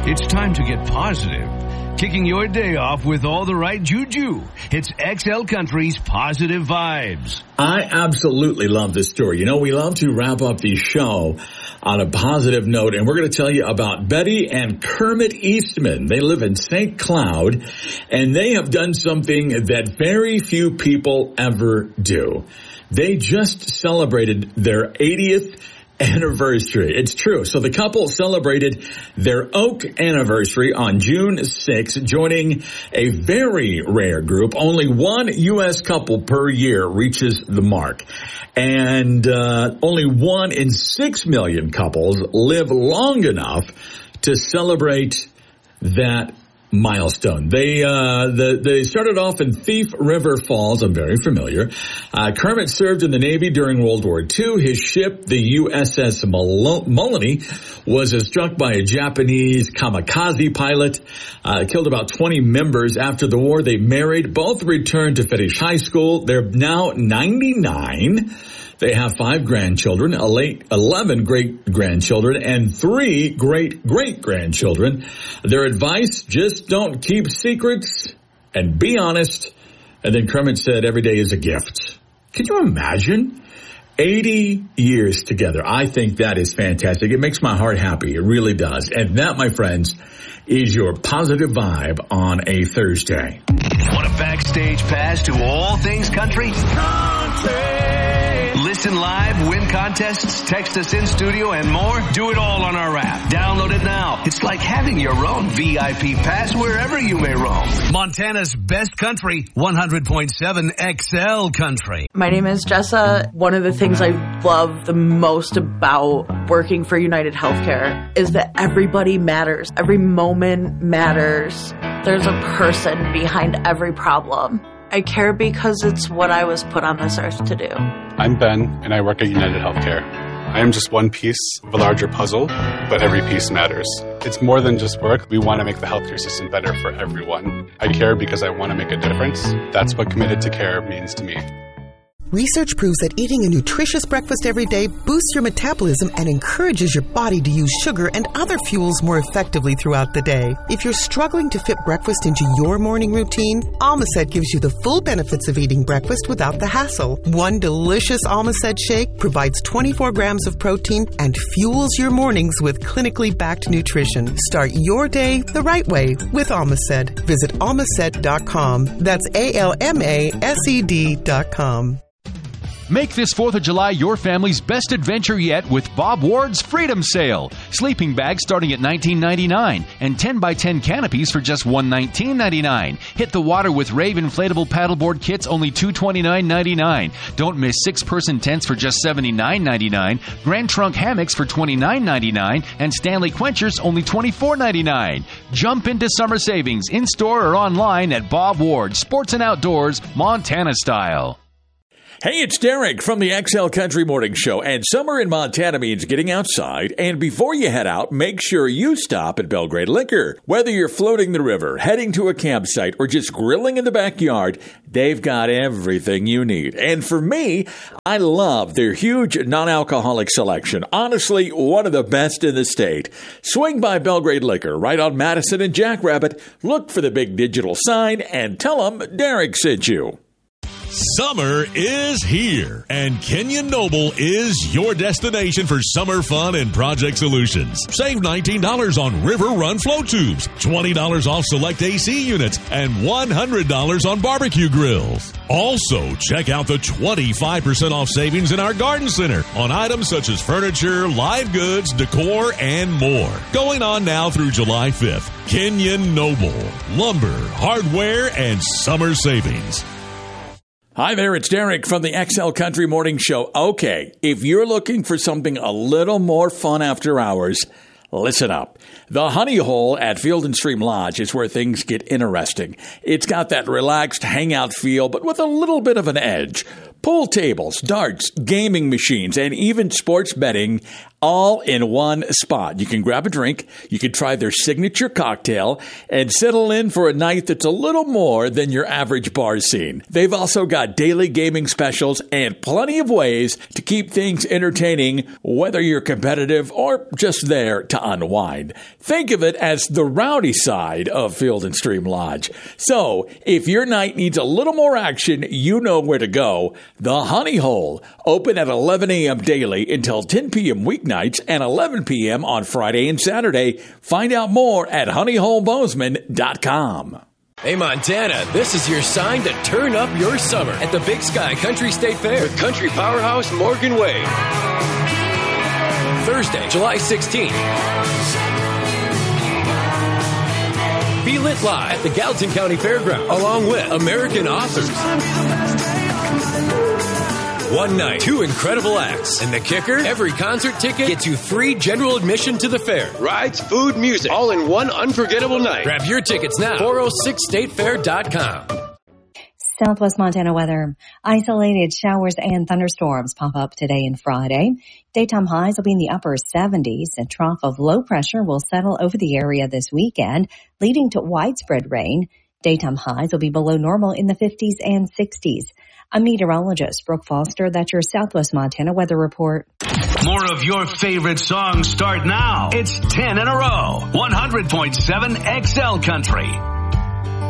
It's time to get positive. Kicking your day off with all the right juju. It's XL Country's Positive Vibes. I absolutely love this story. You know, we love to wrap up the show on a positive note, and we're going to tell you about Betty and Kermit Eastman. They live in St. Cloud, and they have done something that very few people ever do. They just celebrated their 80th anniversary. It's true. So the couple celebrated their oak anniversary on June 6th, joining a very rare group. Only one U.S. couple per year reaches the mark. And only 1 in 6 million couples live long enough to celebrate that milestone. They started off in Thief River Falls. I'm very familiar. Kermit served in the Navy during World War II. His ship, the USS Mullany, was struck by a Japanese kamikaze pilot, killed about 20 members. After the war, they married. Both returned to finish high school. They're now 99. They have 5 grandchildren, 11 great-grandchildren, and 3 great-great-grandchildren. Their advice, just don't keep secrets and be honest. And then Kermit said, every day is a gift. Can you imagine? 80 years together. I think that is fantastic. It makes my heart happy. It really does. And that, my friends, is your positive vibe on a Thursday. Want a backstage pass to all things country? Listen live, win contests, text us in studio, and more? Do it all on our app. Download it now. It's like having your own VIP pass wherever you may roam. Montana's best country, 100.7 XL Country. My name is Jessa. One of the things I love the most about working for United Healthcare is that everybody matters. Every moment matters. There's a person behind every problem. I care because it's what I was put on this earth to do. I'm Ben, and I work at United Healthcare. I am just one piece of a larger puzzle, but every piece matters. It's more than just work. We want to make the healthcare system better for everyone. I care because I want to make a difference. That's what committed to care means to me. Research proves that eating a nutritious breakfast every day boosts your metabolism and encourages your body to use sugar and other fuels more effectively throughout the day. If you're struggling to fit breakfast into your morning routine, Almacet gives you the full benefits of eating breakfast without the hassle. One delicious Almacet shake provides 24 grams of protein and fuels your mornings with clinically backed nutrition. Start your day the right way with Almacet. Visit almacet.com. That's ALMASED.com. Make this 4th of July your family's best adventure yet with Bob Ward's Freedom Sale. Sleeping bags starting at $19.99 and 10x10 canopies for just $119.99. Hit the water with Rave inflatable paddleboard kits only $229.99. Don't miss 6-person tents for just $79.99. Grand Trunk hammocks for $29.99 and Stanley Quenchers only $24.99. Jump into summer savings in-store or online at Bob Ward Sports and Outdoors, Montana style. Hey, it's Derek from the XL Country Morning Show, and summer in Montana means getting outside, and before you head out, make sure you stop at Belgrade Liquor. Whether you're floating the river, heading to a campsite, or just grilling in the backyard, they've got everything you need. And for me, I love their huge non-alcoholic selection. Honestly, one of the best in the state. Swing by Belgrade Liquor right on Madison and Jackrabbit. Look for the big digital sign and tell them Derek sent you. Summer is here, and Kenyon Noble is your destination for summer fun and project solutions. Save $19 on River Run flow tubes, $20 off select AC units, and $100 on barbecue grills. Also, check out the 25% off savings in our garden center on items such as furniture, live goods, decor, and more. Going on now through July 5th. Kenyon Noble, lumber, hardware, and summer savings. Hi there, it's Derek from the XL Country Morning Show. Okay, if you're looking for something a little more fun after hours, listen up. The Honey Hole at Field and Stream Lodge is where things get interesting. It's got that relaxed hangout feel, but with a little bit of an edge. Pool tables, darts, gaming machines, and even sports betting all in one spot. You can grab a drink, you can try their signature cocktail, and settle in for a night that's a little more than your average bar scene. They've also got daily gaming specials and plenty of ways to keep things entertaining, whether you're competitive or just there to unwind. Think of it as the rowdy side of Field & Stream Lodge. So, if your night needs a little more action, you know where to go. The Honey Hole, open at 11 a.m. daily until 10 p.m. weeknights and 11 p.m. on Friday and Saturday. Find out more at honeyholebozeman.com. Hey Montana, this is your sign to turn up your summer at the Big Sky Country State Fair with country powerhouse Morgan Wade. Thursday, July 16th. Feel it live at the Gallatin County Fairgrounds, along with American authors. One night, 2 incredible acts. And the kicker? Every concert ticket gets you free general admission to the fair. Rides, food, music, all in one unforgettable night. Grab your tickets now. 406statefair.com. Southwest Montana weather. Isolated showers and thunderstorms pop up today and Friday. Daytime highs will be in the upper 70s. A trough of low pressure will settle over the area this weekend, leading to widespread rain. Daytime highs will be below normal in the 50s and 60s. I'm meteorologist Brooke Foster. That's your Southwest Montana weather report. More of your favorite songs start now. It's 10 in a row. 100.7 XL Country.